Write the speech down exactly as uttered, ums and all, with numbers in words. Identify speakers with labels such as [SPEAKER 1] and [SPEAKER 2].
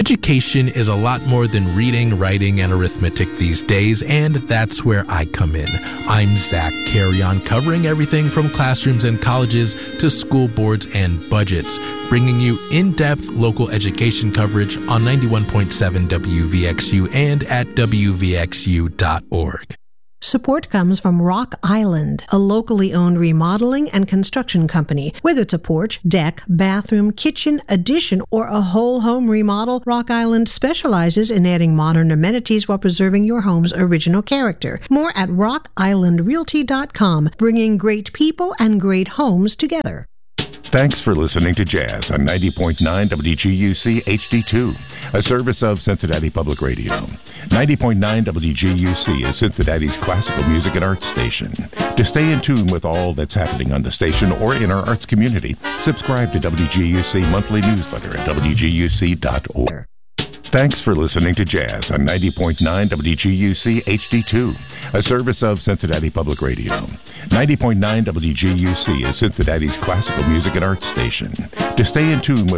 [SPEAKER 1] Education is a lot more than reading, writing, and arithmetic these days, and that's where I come in. I'm Zach Carrion, covering everything from classrooms and colleges to school boards and budgets, bringing you in-depth local education coverage on ninety-one point seven W V X U and at W V X U dot org.
[SPEAKER 2] Support comes from Rock Island, a locally owned remodeling and construction company. Whether it's a porch, deck, bathroom, kitchen, addition, or a whole home remodel, Rock Island specializes in adding modern amenities while preserving your home's original character. More at rock island realty dot com, bringing great people and great homes together.
[SPEAKER 3] Thanks for listening to Jazz on ninety point nine W G U C H D two, a service of Cincinnati Public Radio. ninety point nine W G U C is Cincinnati's classical music and arts station. To stay in tune with all that's happening on the station or in our arts community, subscribe to W G U C monthly newsletter at W G U C dot org. Thanks for listening to Jazz on ninety point nine W G U C H D two, a service of Cincinnati Public Radio. ninety point nine W G U C is Cincinnati's classical music and arts station. To stay in tune with